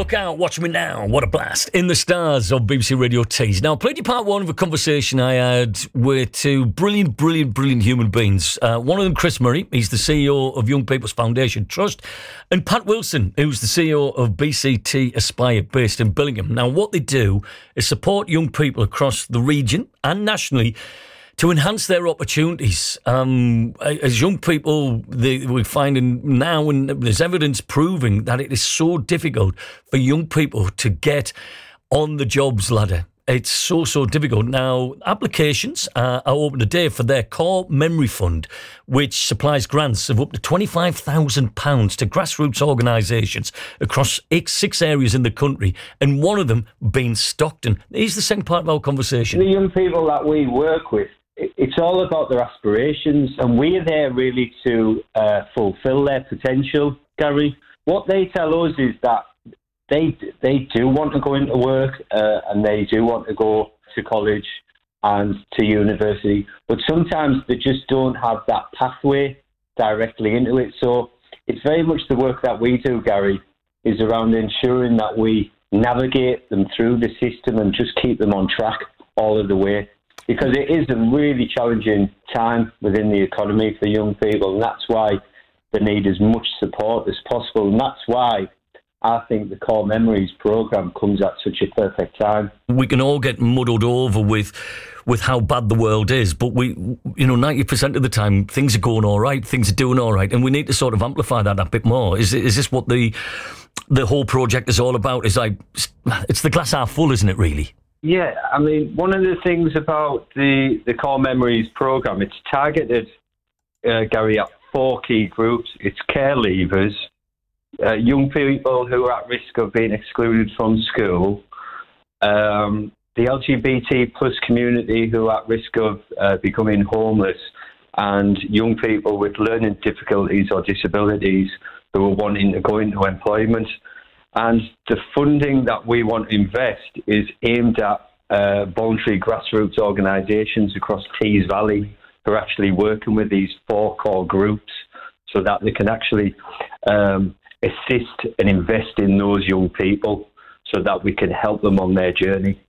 Look out, watch me now. What a blast. In the Stars of BBC Radio Tees. Now, I played you part one of a conversation I had with two brilliant human beings. One of them, Chris Murray, he's the CEO of Young People's Foundation Trust, and Pat Wilson, who's the CEO of BCT Aspire, based in Billingham. Now, what they do is support young people across the region and nationally to enhance their opportunities. As young people, we're finding now, and there's evidence proving that it is so difficult for young people to get on the jobs ladder. It's so difficult. Now, applications are open today for their Core Memory Fund, which supplies grants of up to £25,000 to grassroots organisations across 6 areas in the country, and one of them being Stockton. Here's the second part of our conversation. The young people that we work with, it's all about their aspirations, and we're there really to fulfil their potential, Gary. What they tell us is that they do want to go into work and they do want to go to college and to university, but sometimes they just don't have that pathway directly into it. So it's very much the work that we do, Gary, is around ensuring that we navigate them through the system and just keep them on track all of the way. Because it is a really challenging time within the economy for young people, and that's why they need as much support as possible. And that's why I think the Core Memories programme comes at such a perfect time. We can all get muddled over with how bad the world is, but 90% of the time things are going all right, things are doing all right, and we need to sort of amplify that a bit more. Is this what the whole project is all about? It's the glass half full, isn't it, really? Yeah, I mean, one of the things about the Core Memories programme, it's targeted, Gary, at 4 key groups. It's care leavers, young people who are at risk of being excluded from school, the LGBT plus community who are at risk of becoming homeless, and young people with learning difficulties or disabilities who are wanting to go into employment. And the funding that we want to invest is aimed at voluntary grassroots organisations across Tees Valley who are actually working with these 4 core groups so that they can actually assist and invest in those young people so that we can help them on their journey.